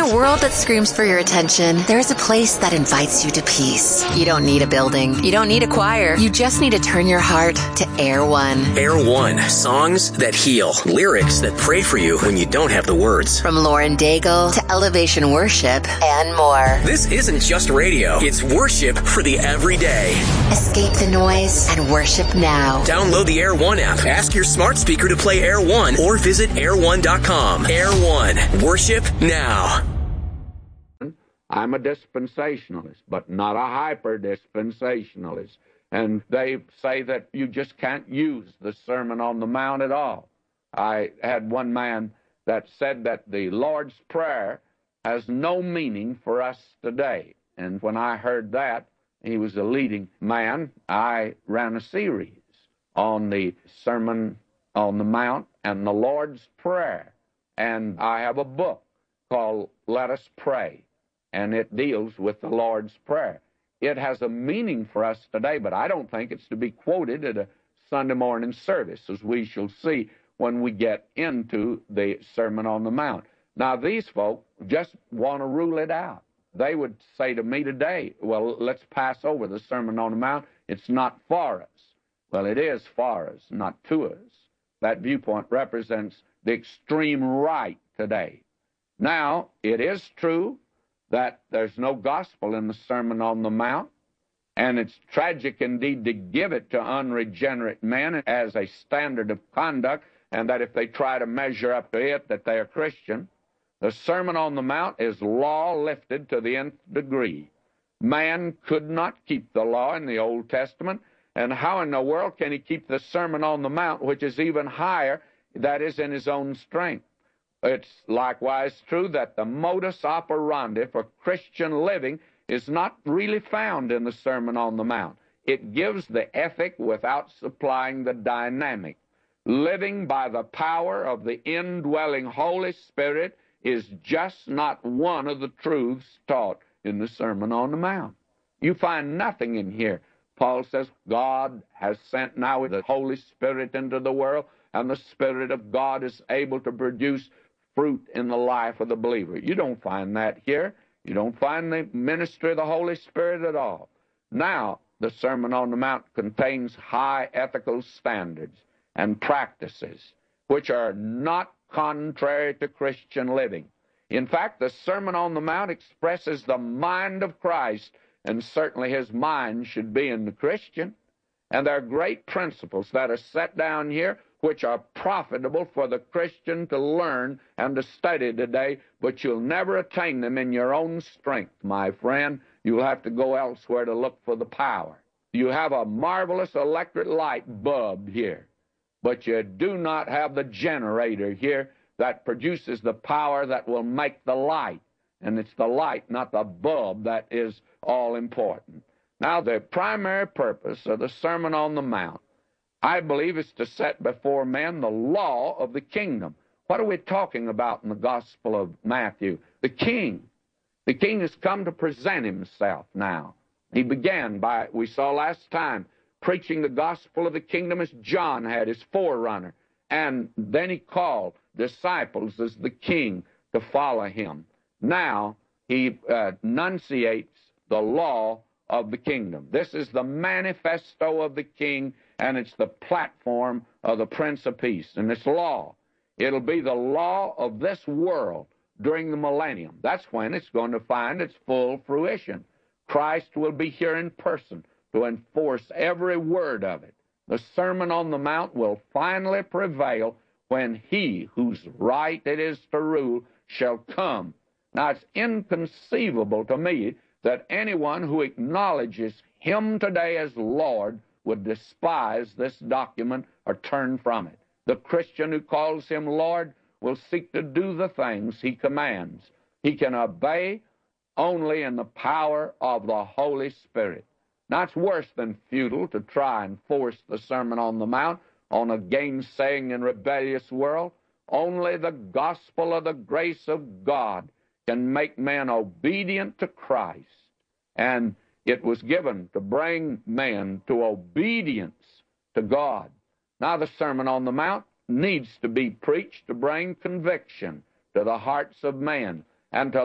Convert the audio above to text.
a world that screams for your attention, there is a place that invites you to peace. You don't need a building. You don't need a choir. You just need to turn your heart to Air One. Air One. Songs that heal. Lyrics that pray for you when you don't have the words. From Lauren Daigle to Elevation Worship and more. This isn't just radio. It's worship for the everyday. Escape the noise and worship now. Download the Air One app. Ask your smart speaker to play Air One or visit air1.com. Air One. Worship now. I'm a dispensationalist, but not a hyper-dispensationalist. And they say that you just can't use the Sermon on the Mount at all. I had one man that said that the Lord's Prayer has no meaning for us today. And when I heard that, he was a leading man, I ran a series on the Sermon on the Mount and the Lord's Prayer. And I have a book called Let Us Pray, and it deals with the Lord's Prayer. It has a meaning for us today, but I don't think it's to be quoted at a Sunday morning service, as we shall see when we get into the Sermon on the Mount. Now, these folk just want to rule it out. They would say to me today, well, let's pass over the Sermon on the Mount. It's not for us. Well, it is for us, not to us. That viewpoint represents the extreme right today. Now, it is true that there's no gospel in the Sermon on the Mount, and it's tragic indeed to give it to unregenerate men as a standard of conduct, and that if they try to measure up to it, that they are Christian. The Sermon on the Mount is law lifted to the nth degree. Man could not keep the law in the Old Testament, and how in the world can he keep the Sermon on the Mount, which is even higher, that is in his own strength? It's likewise true that the modus operandi for Christian living is not really found in the Sermon on the Mount. It gives the ethic without supplying the dynamic. Living by the power of the indwelling Holy Spirit is just not one of the truths taught in the Sermon on the Mount. You find nothing in here. Paul says God has sent now the Holy Spirit into the world, and the Spirit of God is able to produce fruit in the life of the believer. You don't find that here. You don't find the ministry of the Holy Spirit at all. Now, the Sermon on the Mount contains high ethical standards and practices which are not contrary to Christian living. In fact, the Sermon on the Mount expresses the mind of Christ, and certainly his mind should be in the Christian. And there are great principles that are set down here which are profitable for the Christian to learn and to study today, but you'll never attain them in your own strength, my friend. You'll have to go elsewhere to look for the power. You have a marvelous electric light bulb here, but you do not have the generator here that produces the power that will make the light. And it's the light, not the bulb, that is all important. Now, the primary purpose of the Sermon on the Mount, I believe, is to set before men the law of the kingdom. What are we talking about in the Gospel of Matthew? The king. The king has come to present himself now. He began by, we saw last time, preaching the gospel of the kingdom as John had, his forerunner. And then he called disciples as the king to follow him. Now he enunciates the law of the kingdom. This is the manifesto of the king, and it's the platform of the Prince of Peace. And this law, it'll be the law of this world during the millennium. That's when it's going to find its full fruition. Christ will be here in person to enforce every word of it. The Sermon on the Mount will finally prevail when he whose right it is to rule shall come. Now, it's inconceivable to me that anyone who acknowledges him today as Lord would despise this document or turn from it. The Christian who calls him Lord will seek to do the things he commands. He can obey only in the power of the Holy Spirit. Now, it's worse than futile to try and force the Sermon on the Mount on a gainsaying and rebellious world. Only the gospel of the grace of God can make men obedient to Christ. And it was given to bring men to obedience to God. Now, the Sermon on the Mount needs to be preached to bring conviction to the hearts of men and to